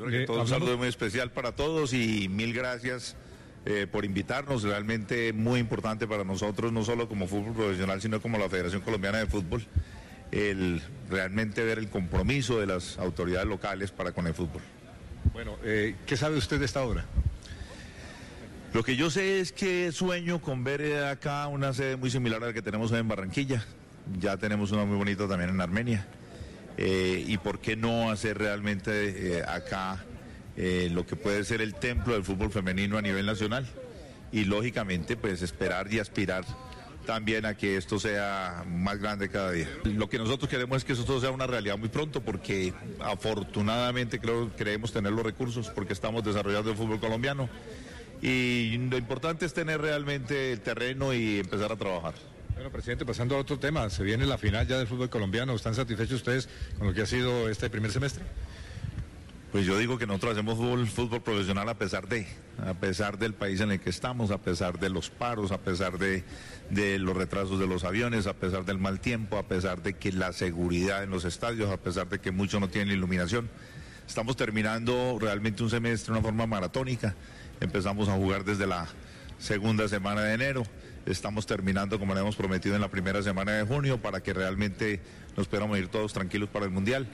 Un saludo muy especial para todos y mil gracias por invitarnos. Realmente muy importante para nosotros, no solo como fútbol profesional, sino como la Federación Colombiana de Fútbol, el realmente ver el compromiso de las autoridades locales para con el fútbol. Bueno, ¿qué sabe usted de esta obra? Lo que yo sé es que sueño con ver acá una sede muy similar a la que tenemos en Barranquilla. Ya tenemos una muy bonita también en Armenia. Y por qué no hacer realmente acá lo que puede ser el templo del fútbol femenino a nivel nacional. Y lógicamente pues esperar y aspirar también a que esto sea más grande cada día. Lo que nosotros queremos es que esto sea una realidad muy pronto, porque afortunadamente creemos tener los recursos, porque estamos desarrollando el fútbol colombiano. Y lo importante es tener realmente el terreno y empezar a trabajar. Bueno, presidente, pasando a otro tema, se viene la final ya del fútbol colombiano. ¿Están satisfechos ustedes con lo que ha sido este primer semestre? Pues yo digo que nosotros hacemos fútbol profesional a pesar del país en el que estamos, a pesar de los paros, a pesar de los retrasos de los aviones, a pesar del mal tiempo, a pesar de que la seguridad en los estadios, a pesar de que muchos no tienen iluminación. Estamos terminando realmente un semestre de una forma maratónica. Empezamos a jugar desde la segunda semana de enero. Estamos terminando, como le hemos prometido, en la primera semana de junio, para que realmente nos podamos ir todos tranquilos para el Mundial.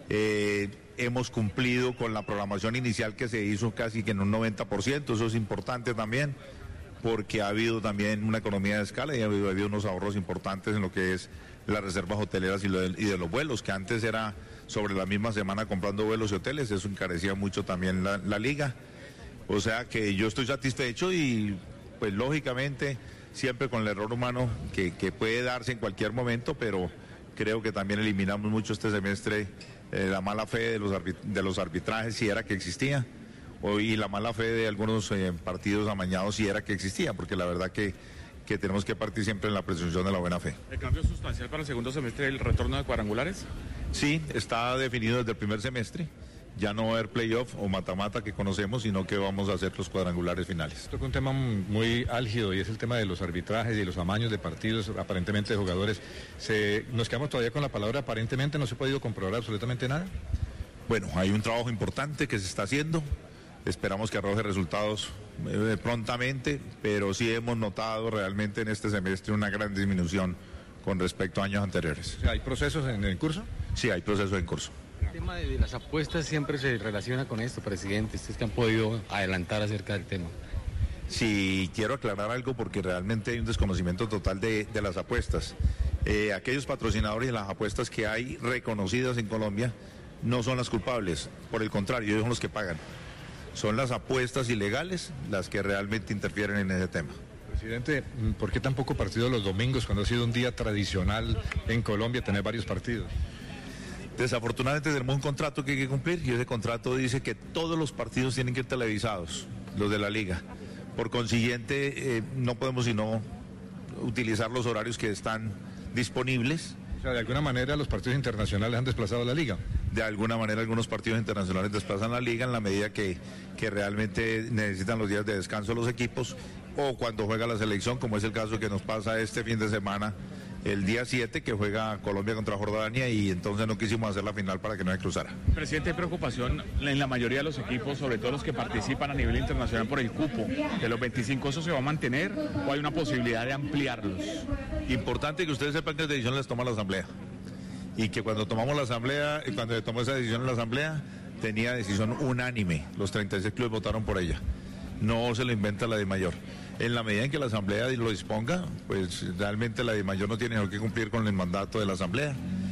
Hemos cumplido con la programación inicial que se hizo casi que en un 90%, eso es importante también, porque ha habido también una economía de escala y ha habido unos ahorros importantes en lo que es las reservas hoteleras y de los vuelos, que antes era sobre la misma semana comprando vuelos y hoteles, eso encarecía mucho también la liga. O sea que yo estoy satisfecho y pues lógicamente siempre con el error humano que puede darse en cualquier momento, pero creo que también eliminamos mucho este semestre la mala fe de los arbitrajes, si era que existía, y la mala fe de algunos partidos amañados, si era que existía, porque la verdad que tenemos que partir siempre en la presunción de la buena fe. ¿El cambio sustancial para el segundo semestre el retorno de cuadrangulares? Sí, está definido desde el primer semestre. Ya no va a haber playoff o mata-mata que conocemos, sino que vamos a hacer los cuadrangulares finales. Toca un tema muy álgido y es el tema de los arbitrajes y los amaños de partidos, aparentemente de jugadores. Nos quedamos todavía con la palabra aparentemente, no se ha podido comprobar absolutamente nada. Bueno, hay un trabajo importante que se está haciendo. Esperamos que arroje resultados prontamente, pero sí hemos notado realmente en este semestre una gran disminución con respecto a años anteriores. O sea, ¿hay procesos en curso? Sí, hay procesos en curso. El tema de las apuestas siempre se relaciona con esto, presidente. ¿Ustedes que han podido adelantar acerca del tema? Sí, quiero aclarar algo porque realmente hay un desconocimiento total de las apuestas. Aquellos patrocinadores de las apuestas que hay reconocidas en Colombia no son las culpables, por el contrario, ellos son los que pagan. Son las apuestas ilegales las que realmente interfieren en ese tema. Presidente, ¿por qué tan poco partido los domingos cuando ha sido un día tradicional en Colombia tener varios partidos? Desafortunadamente tenemos un contrato que hay que cumplir y ese contrato dice que todos los partidos tienen que ir televisados, los de la liga. Por consiguiente, no podemos sino utilizar los horarios que están disponibles. O sea, de alguna manera los partidos internacionales han desplazado a la liga. De alguna manera algunos partidos internacionales desplazan la liga en la medida que realmente necesitan los días de descanso los equipos o cuando juega la selección, como es el caso que nos pasa este fin de semana, el día 7, que juega Colombia contra Jordania, y entonces no quisimos hacer la final para que no se cruzara. Presidente, ¿hay preocupación en la mayoría de los equipos, sobre todo los que participan a nivel internacional, por el cupo? ¿De los 25 eso se va a mantener o hay una posibilidad de ampliarlos? Importante que ustedes sepan que esa decisión las toma la Asamblea. Y que cuando tomamos la Asamblea, cuando se tomó esa decisión en la Asamblea, tenía decisión unánime. Los 36 clubes votaron por ella. No se lo inventa la DIMAYOR. En la medida en que la Asamblea lo disponga, pues realmente la DIMAYOR no tiene por qué cumplir con el mandato de la Asamblea.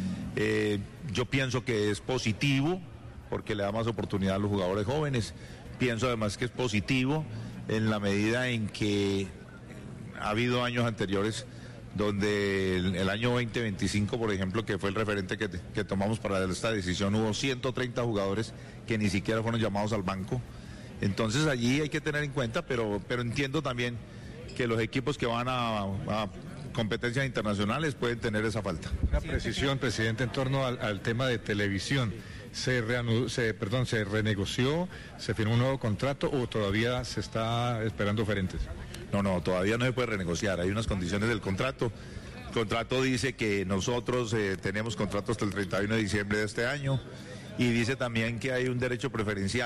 Yo pienso que es positivo porque le da más oportunidad a los jugadores jóvenes. Pienso además que es positivo en la medida en que ha habido años anteriores donde el año 2025, por ejemplo, que fue el referente que tomamos para esta decisión, hubo 130 jugadores que ni siquiera fueron llamados al banco. Entonces allí hay que tener en cuenta, pero entiendo también que los equipos que van a competencias internacionales pueden tener esa falta. Una precisión, presidente, en torno al tema de televisión. ¿Se renegoció, se firmó un nuevo contrato o todavía se está esperando oferentes? No, todavía no se puede renegociar, hay unas condiciones del contrato. El contrato dice que nosotros tenemos contrato hasta el 31 de diciembre de este año y dice también que hay un derecho preferencial